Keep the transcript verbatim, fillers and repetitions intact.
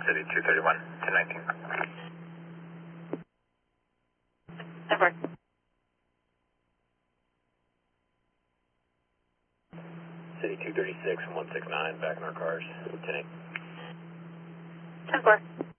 City two thirty-one, ten nineteen. Over. City two thirty-six, one six nine, back in our cars, ten eight. ten four.